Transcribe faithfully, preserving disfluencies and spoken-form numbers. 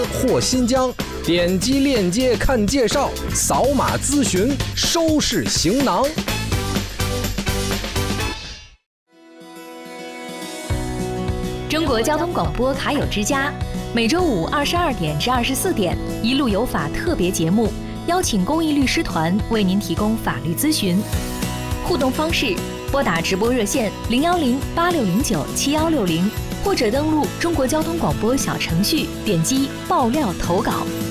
或新疆，点击链接看介绍，扫码咨询，收拾行囊。 中国交通广播卡友之家，每周五二十二点至二十四点，一路有法特别节目，邀请公益律师团为您提供法律咨询。互动方式：拨打直播热线零幺零八六零九七幺六零，或者登录中国交通广播小程序，点击爆料投稿。